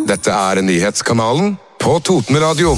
Dette nyhetskanalen på Totenradioen.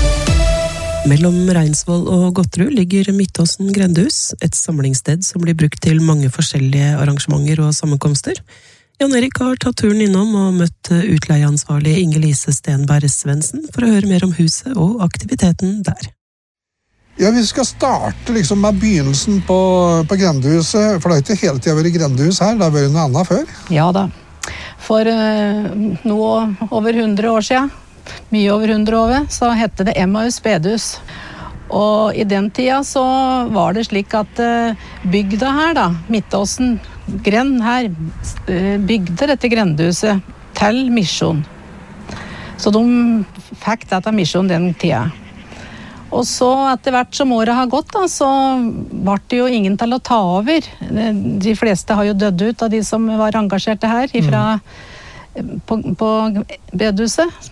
Mellom Reinsvoll og Godtrud ligger Midtåsen grendehus, et samlingssted som blir brukt til mange forskjellige arrangementer og sammenkomster. Jan Erik har tatt turen innom og møtt utleieansvarlig Inge-Lise Stenberg Svendsen for å høre mer om huset og aktiviteten der. Ja, vi skal starte med begynnelsen på grendehuset, for det har ikke hele tiden vært grendehus her, det har vært noe annet før. Ja da, for noe over 100 år siden, mye over 100 år, så hette det Emmaus bedehus. Og i den tida så var det slik at bygda her da, Midtåsen grend her, bygde dette grendehuset til misjon. Så de fikk dette misjon den tida. Og så etter hvert som året har gått da, så var det jo ingen til å ta over. De fleste har jo dødd ut av de som var engasjerte her på bedehuset.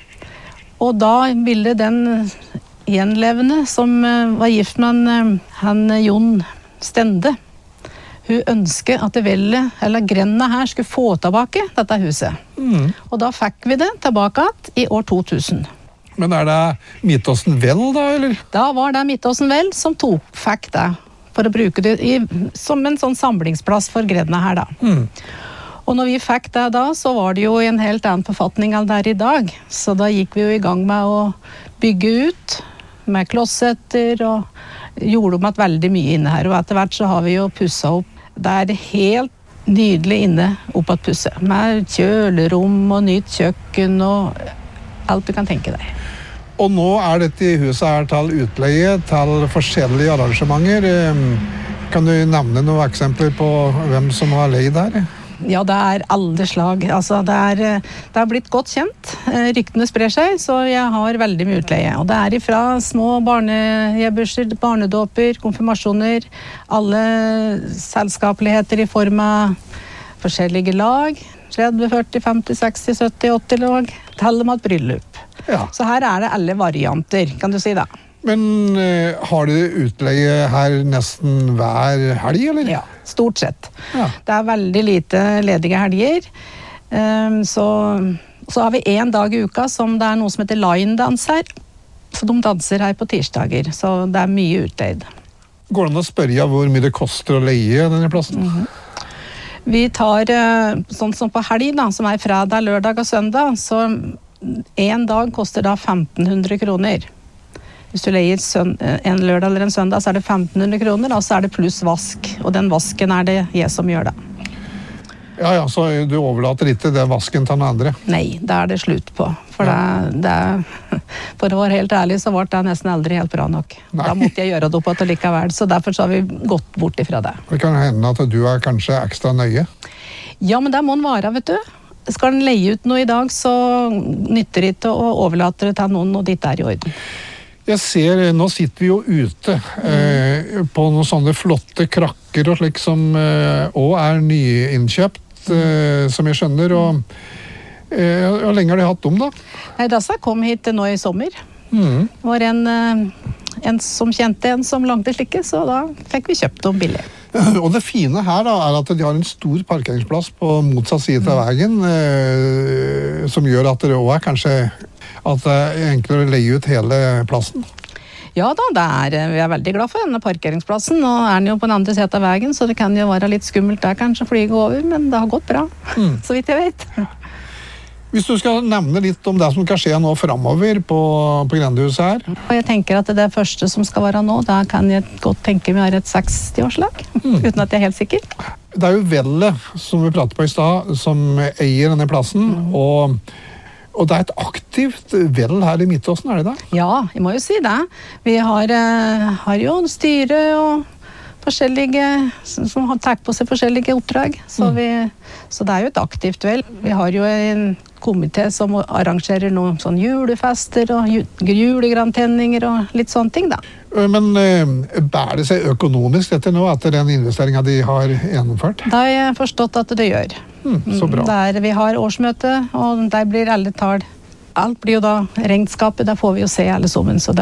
Og da ville den gjenlevende som var gift med han Jon Stende, hun ønsket at grenda her skulle få tilbake dette huset. Og da fikk vi det tilbake i år 2000. Men det Midtåsen Vel da, eller? Da var det Midtåsen Vel som fikk det, for å bruke det som en sånn samlingsplass for grendene her da. Og når vi fikk det da, så var det jo en helt annen forfatning enn der i dag. Så da gikk vi jo i gang med å bygge ut, med klossetter, og gjorde om at veldig mye inne her. Og etter hvert så har vi jo pusset opp. Det er helt nydelig inne oppe at pusset, med kjølerom og nytt kjøkken og alt du kan tenke deg. Og nå dette huset her til utleie, til forskjellige arrangementer. Kan du nevne noen eksempler på hvem som har leid her? Ja, det alle slag. Altså, det har blitt godt kjent. Ryktene sprer seg, så jeg har veldig mye utleie. Og det ifra små barnegebursdager, barnedåper, konfirmasjoner, alle selskapeligheter i form av forskjellige lag, 30, 40, 50, 60, 70, 80 lag, til og med et bryllup. Ja. Så her det alle varianter, kan du si da. Men har du utleie her nesten hver helg, eller? Ja, stort sett. Ja. Det veldig lite ledige helger. Så har vi en dag i uka som det noe som heter line-dans her. Så de danser her på tirsdager, så det mye utleid. Går det an å spørre hvor mye det koster å leie denne plassen? Vi tar sånn som på helg da, som fredag, lørdag og søndag, så en dag koster da 1500 kroner. Hvis du leier en lørdag eller en søndag, så det 1500 kroner, og så det pluss vask. Og den vasken det jeg som gjør det. Ja, så du overlater ikke den vasken til den andre? Nei, det det slutt på. For for å være helt ærlig, så var det nesten aldri helt bra nok. Nei. Da måtte jeg gjøre det opp at det likevel, så derfor så har vi gått bort ifra det. Det kan hende at du kanskje ekstra nøye? Ja, men det må den være, vet du. Skal den leie ut noe i dag, så nytter det ikke å overlate det til noen, og ditt i orden. Jeg ser, nå sitter vi jo ute på noen sånne flotte krakker og slik som også nyinnkjøpt, som jeg skjønner, og hvor lenge har de hatt dem da? Nei, Dassa kom hit nå i sommer. Det var en som kjente en som langte slike, så da fikk vi kjøpt dem billig. Og det fine her da, at de har en stor parkeringsplass på motsatt side av veien, som gjør at det også kanskje at det enklere å leie ut hele plassen. Ja da, vi veldig glad for denne parkeringsplassen. Nå den jo på den andre siden av veien, så det kan jo være litt skummelt der kanskje å flyge over, men det har gått bra, så vidt jeg vet. Hvis du skal nevne litt om det som kan skje nå fremover på grendehuset her. Og jeg tenker at det første som skal være nå, da kan jeg godt tenke meg et 60-årslag, uten at jeg helt sikker. Det jo Velle, som vi pratet på i sted, som eier denne plassen, og det et aktivt vel her i Midtåsen, det da? Ja, jeg må jo si det. Vi har jo styre og forskjellige som har tatt på seg forskjellige oppdrag, så det jo et aktivt vel. Vi har jo en komité som arrangerer noen sånn julefester og julegrantenninger og litt sånne ting da. Men bærer det seg økonomisk dette nå, etter den investeringen de har gjennomført? Det har jeg forstått at det gjør. Så bra. Vi har årsmøte, og der blir alle tall. Alt blir jo da regnskapet, der får vi jo se alle sammen, så det